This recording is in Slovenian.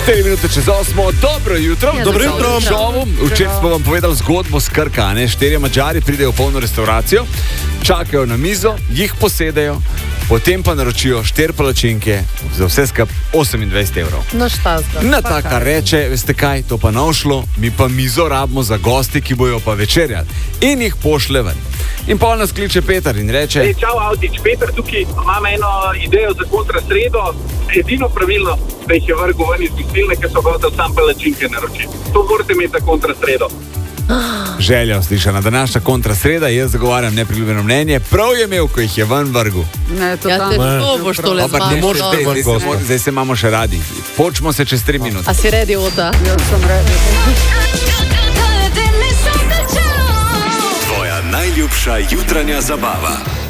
4 minute čez 8. Dobro jutro. Ja, dobro jutro. Včeraj smo vam povedali zgodbo s Krka. 4 Madžari pridejo v polno restauracijo, čakajo na mizo, jih posedejo, potem pa naročijo 4 palačinke za vse skupaj 28 evrov. No štazda. Na taka reče, veste kaj, to pa ne ušlo, mi pa mizo rabimo za gosti, ki bojo pa večerjali. In jih pošle ven. In pol nas kliče Peter in reče: Čau, Avdić, Peter tukaj, imam eno idejo za kontrasredo. Edino pravilno, da jih je vrgel ven iz gostilne, ker so hoteli sam palačinke naročiti. To morate imeti za kontrasredo. Želja slišana, današnja kontrasreda, jaz zagovarjam nepriljubljeno mnenje. Prav je imel, ko jih je ven vrgu. Ne, to težko boš tole Ampak ne moreš zmagal. zdaj se imamo še radi. Počmo se čez 3 minute. A si redi, Ota? Jaz sem rekel. Tvoja najljubša jutranja zabava.